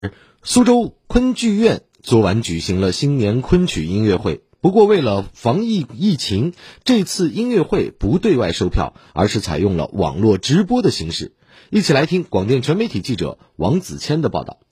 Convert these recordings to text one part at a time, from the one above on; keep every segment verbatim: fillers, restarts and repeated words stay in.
苏州昆剧院昨晚举行了新年昆曲音乐会，不过为了防疫疫情，这次音乐会不对外售票，而是采用了网络直播的形式。一起来听广电全媒体记者王子谦的报道。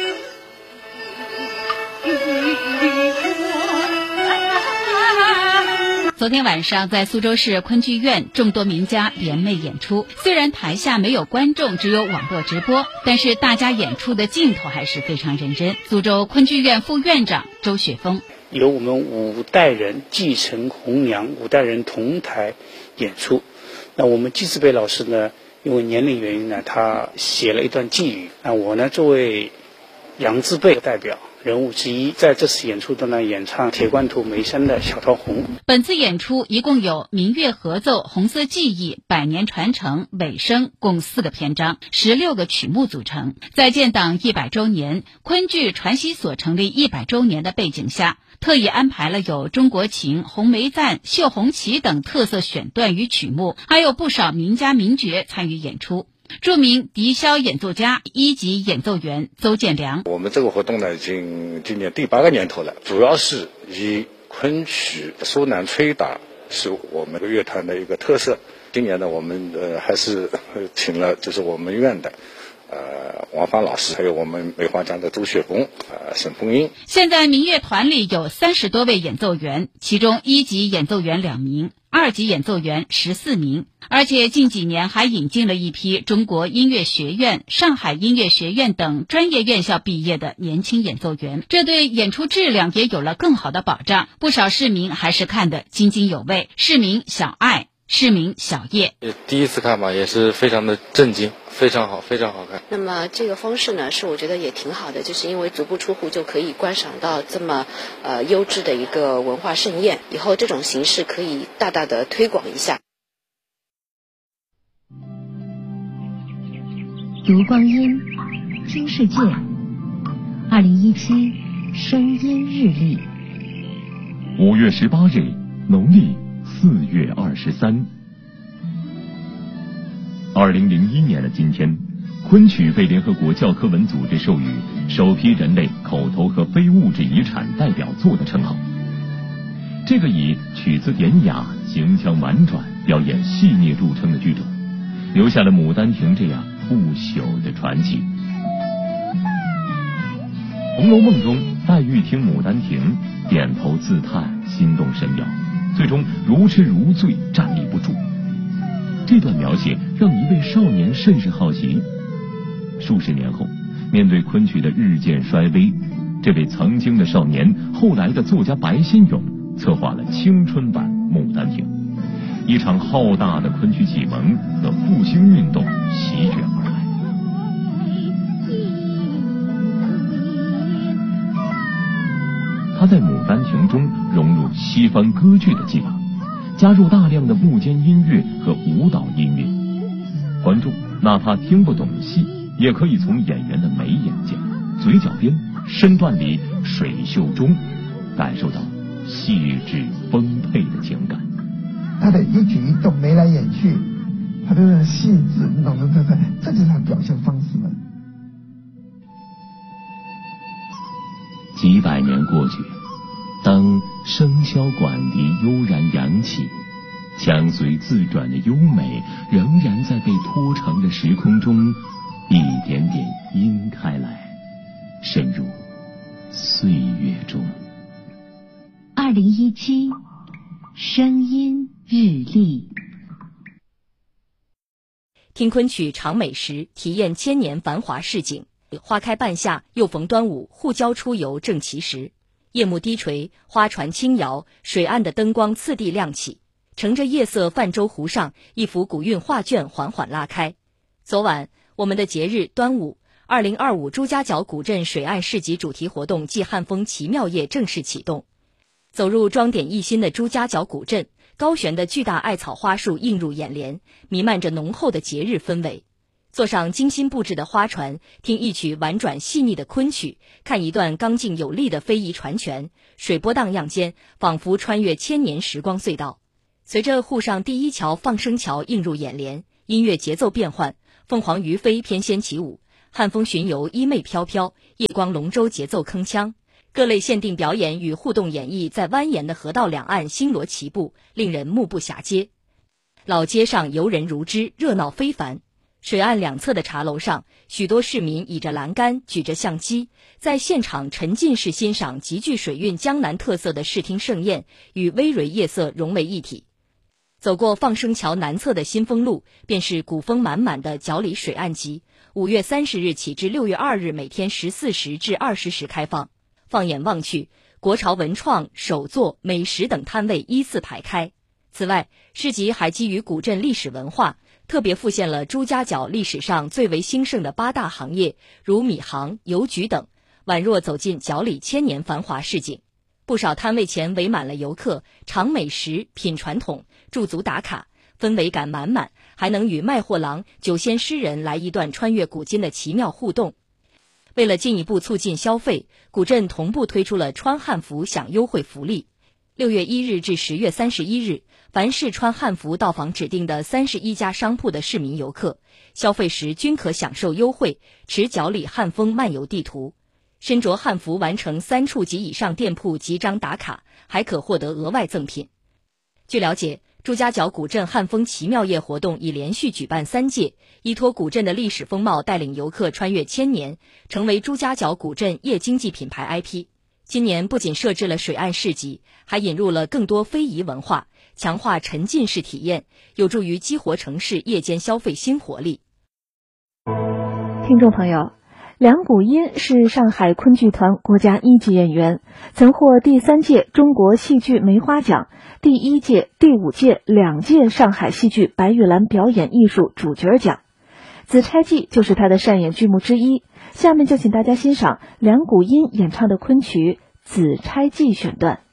昨天晚上，在苏州市昆剧院，众多名家联袂演出。虽然台下没有观众，只有网络直播，但是大家演出的劲头还是非常认真。苏州昆剧院副院长周雪峰： 由我们五代人继承弘扬，五代人同台演出。那我们季志北老师呢，因为年龄原因呢，他写了一段寄语。那我呢，作为杨志辈代表人物之一，在这次演出中呢，演唱铁罐土梅山的小桃红。 本次演出一共有民乐合奏、红色记忆、百年传承、尾声，共四个篇章，十六个曲目组成。在建党一百周年、昆剧传习所成立一百周年的背景下，特意安排了有中国琴、红梅赞、绣红旗等特色选段与曲目，还有不少名家名角参与演出。著名笛箫演奏家、一级演奏员邹建良： 我们这个活动呢，已经今年第八个年头了，主要是以昆曲苏南吹打是我们乐团的一个特色。今年呢，我们呃还是请了就是我们院的呃王芳老师，还有我们梅花江的周雪峰、呃沈凤英。 现在民乐团里有三十多位演奏员，其中一级演奏员两名，二级演奏员十四名，而且近几年还引进了一批中国音乐学院、上海音乐学院等专业院校毕业的年轻演奏员，这对演出质量也有了更好的保障。不少市民还是看得津津有味。市民小爱，市民小叶： 第一次看吧，也是非常的震惊，非常好，非常好看。 那么这个方式呢，是我觉得也挺好的，就是因为足不出户就可以观赏到这么呃优质的一个文化盛宴，以后这种形式可以大大的推广一下。 读光阴，听世界。二零一七声音日历， 五月十八日，农历四月二十三。二零零一年的今天，昆曲被联合国教科文组织授予首批人类口头和非物质遗产代表作的称号。这个以曲子典雅、行腔婉转、表演细腻著称的剧种，留下了《牡丹亭》这样不朽的传奇。《红楼梦》中，黛玉听《牡丹亭》，点头自叹，心动神摇，最终如痴如醉，站立不住。这段描写让一位少年甚是好奇。数十年后，面对昆曲的日渐衰微，这位曾经的少年，后来的作家白先勇策划了青春版《牡丹亭》，一场浩大的昆曲启蒙和复兴运动席卷而来。他在《牡丹亭》中融入西方歌剧的技法，加入大量的幕间音乐和舞蹈音乐，观众哪怕听不懂戏，也可以从演员的眉眼间、嘴角边、身段里、水袖中感受到细致丰沛的情感。 他的一举一动、眉来眼去，他的那种细致，你懂得这这，这就是他表现方式了。 几百年过去，当笙箫管笛悠然扬起，腔随自转的优美仍然在被拖长的时空中一点点晕开来，深入岁月中。 二零一七声音日历， 听昆曲尝美食，体验千年繁华市井。花开半夏，又逢端午，互交出游正其时。夜幕低垂，花船轻摇，水岸的灯光次第亮起，乘着夜色泛舟湖上，一幅古韵画卷缓缓拉开。昨晚，我们的节日端午二零二五朱家角古镇水岸市集主题活动暨汉风奇妙夜正式启动。走入装点一新的朱家角古镇，高悬的巨大艾草花树映入眼帘，弥漫着浓厚的节日氛围。坐上精心布置的花船，听一曲婉转细腻的昆曲，看一段刚劲有力的非遗传拳，水波荡漾间，仿佛穿越千年时光隧道。随着沪上第一桥放声桥映入眼帘，音乐节奏变换，凤凰于飞翩跹起舞， 汉风巡游衣袂飘飘，夜光龙舟节奏铿锵，各类限定表演与互动演绎在蜿蜒的河道两岸星罗棋布，令人目不暇接。老街上游人如织，热闹非凡。水岸两侧的茶楼上，许多市民倚着栏杆，举着相机，在现场沉浸式欣赏极具水韵江南特色的视听盛宴，与葳蕤夜色融为一体。走过放生桥南侧的新丰路，便是古风满满的角里水岸集，五月三十日起至六月二日，每天十四时至二十时开放。放眼望去，国潮文创、手作、美食等摊位依次排开。此外，市集还基于古镇历史文化，特别复现了朱家角历史上最为兴盛的八大行业，如米行、邮局等，宛若走进角里千年繁华市井。不少摊位前围满了游客，尝美食、品传统、驻足打卡，氛围感满满，还能与卖货郎、酒仙诗人来一段穿越古今的奇妙互动。为了进一步促进消费，古镇同步推出了穿汉服享优惠福利。六月一日至十月三十一日，凡是穿汉服到访指定的三十一家商铺的市民游客，消费时均可享受优惠，持角里汉风漫游地图。身着汉服完成三处及以上店铺集章打卡，还可获得额外赠品。据了解，朱家角古镇汉风奇妙夜活动已连续举办三届，依托古镇的历史风貌，带领游客穿越千年，成为朱家角古镇夜经济品牌 I P。今年不仅设置了水岸市集，还引入了更多非遗文化，强化沉浸式体验，有助于激活城市夜间消费新活力。 听众朋友，梁谷音是上海昆剧团国家一级演员，曾获第三届中国戏剧梅花奖、第一届、第五届两届上海戏剧白玉兰表演艺术主角奖。《紫钗记》就是他的擅演剧目之一。下面就请大家欣赏梁谷音演唱的昆曲《紫钗记》选段。